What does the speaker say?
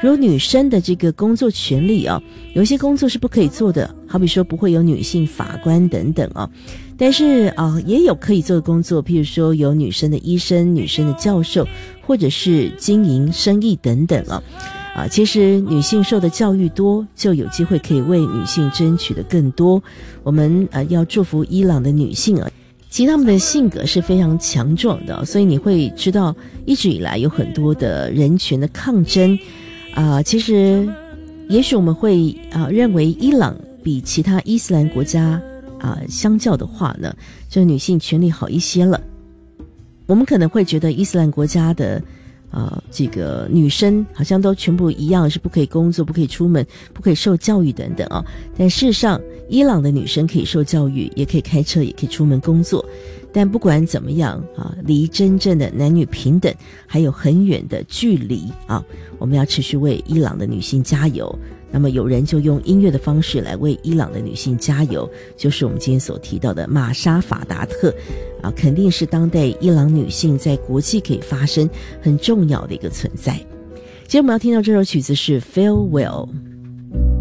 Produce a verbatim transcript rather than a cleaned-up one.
如果女生的这个工作权利啊，有一些工作是不可以做的，好比说不会有女性法官等等啊，但是啊也有可以做的工作，譬如说有女生的医生、女生的教授，或者是经营生意等等啊。啊，其实女性受的教育多，就有机会可以为女性争取的更多。我们呃要祝福伊朗的女性啊，其实她们的性格是非常强壮的，所以你会知道一直以来有很多的人权的抗争啊、呃。其实也许我们会啊、呃、认为伊朗比其他伊斯兰国家啊、呃、相较的话呢，这女性权利好一些了。我们可能会觉得伊斯兰国家的呃，这个女生好像都全部一样，是不可以工作、不可以出门、不可以受教育等等啊。但事实上，伊朗的女生可以受教育，也可以开车，也可以出门工作。但不管怎么样啊，离真正的男女平等还有很远的距离啊。我们要持续为伊朗的女性加油。那么有人就用音乐的方式来为伊朗的女性加油，就是我们今天所提到的玛莎法达特啊，肯定是当代伊朗女性在国际可以发声很重要的一个存在。今天我们要听到这首曲子是 Farewell。